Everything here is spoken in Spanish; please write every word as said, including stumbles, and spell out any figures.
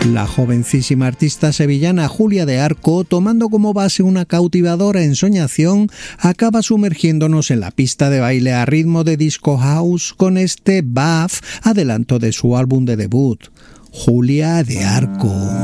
La jovencísima artista sevillana Julia de Arco, tomando como base una cautivadora ensoñación, acaba sumergiéndonos en la pista de baile a ritmo de disco house con este B A F, adelanto de su álbum de debut, Julia de Arco.